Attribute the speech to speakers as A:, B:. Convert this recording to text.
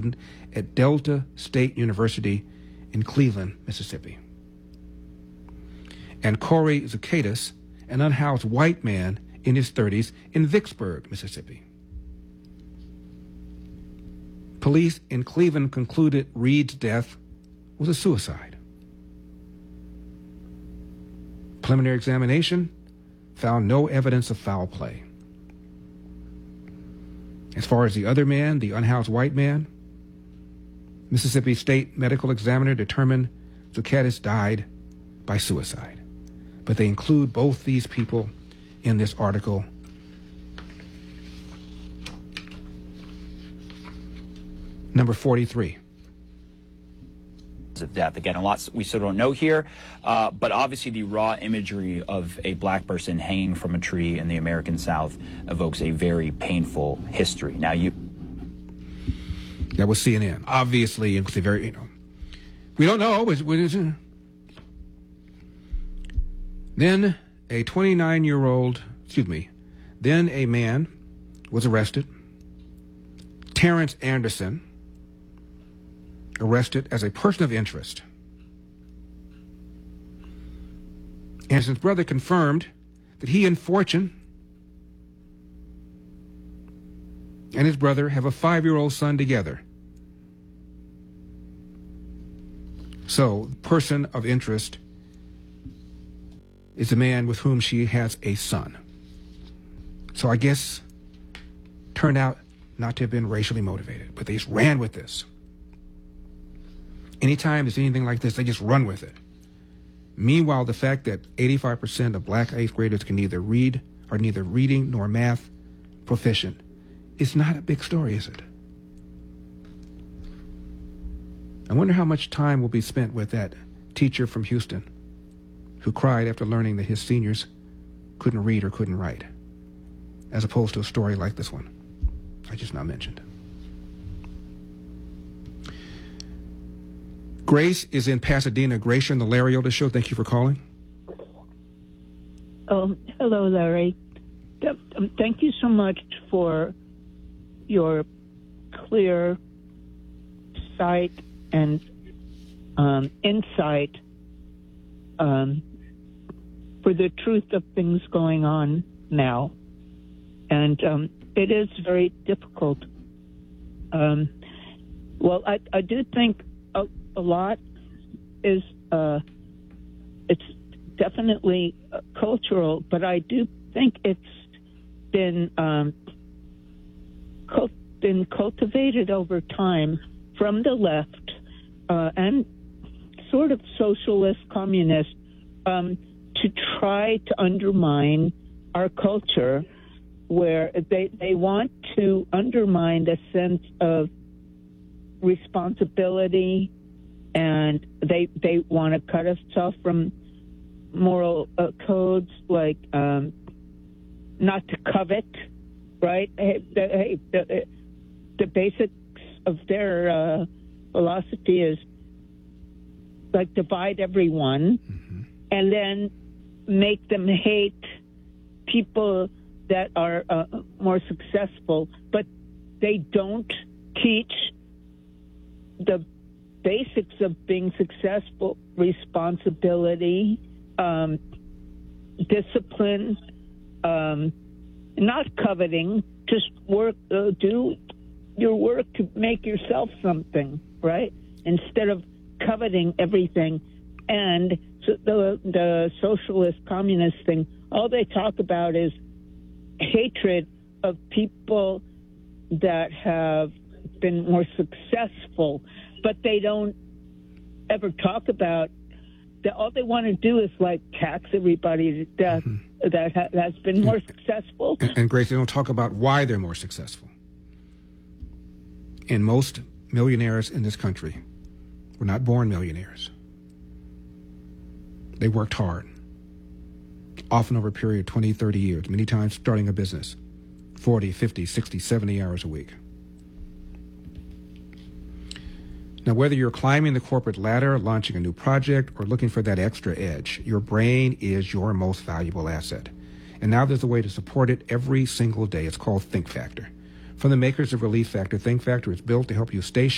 A: student at Delta State University in Cleveland, Mississippi. And Corey Zukaitis, an unhoused white man in his 30s in Vicksburg, Mississippi. Police in Cleveland concluded Reed's death was a suicide. Preliminary examination found no evidence of foul play. As far as the other man, the unhoused white man, Mississippi State Medical Examiner determined Zukaitis died by suicide. But they include both these people in this article. Number 43.
B: Of death. Again, a lot we still don't know here, but obviously the raw imagery of a black person hanging from a tree in the American South evokes a very painful history. Now,
A: that was CNN. Obviously, it's a very, we don't know. Then a 29-year-old, then a man was arrested. Terrence Anderson, arrested as a person of interest. Anderson's brother confirmed that he and Fortune and his brother have a 5-year-old son together. So, person of interest is a man with whom she has a son. So I guess turned out not to have been racially motivated, but they just ran with this. Anytime there's anything like this, they just run with it. Meanwhile, the fact that 85% of black 8th graders can neither read, are neither reading nor math proficient, is not a big story, is it? I wonder how much time will be spent with that teacher from Houston who cried after learning that his seniors couldn't read or couldn't write, as opposed to a story like this one I just now mentioned. Grace is in Pasadena. Grace, you're in the Larry Elder Show. Thank you for calling.
C: Hello, Larry. Thank you so much for your clear sight and insight for the truth of things going on now. And it is very difficult. Well, I do think a lot is, it's definitely cultural, but I do think it's been cultivated over time from the left and sort of socialist, communist, to try to undermine our culture, where they want to undermine the sense of responsibility, and they want to cut us off from moral codes like not to covet, right? The basics of their philosophy is like divide everyone, and then make them hate people that are more successful, but they don't teach the basics of being successful: responsibility, discipline, not coveting, just work, do your work to make yourself something, right? Instead of coveting everything. And so the socialist, communist thing, all they talk about is hatred of people that have been more successful, but they don't ever talk about that. All they want to do is like tax everybody that has been more successful.
A: And Grace, they don't talk about why they're more successful. And most millionaires in this country were not born millionaires. They worked hard, often over a period of 20, 30 years, many times starting a business, 40, 50, 60, 70 hours a week. Now, whether you're climbing the corporate ladder, launching a new project, or looking for that extra edge, your brain is your most valuable asset. And now there's a way to support it every single day. It's called Think Factor. From the makers of Relief Factor, Think Factor is built to help you stay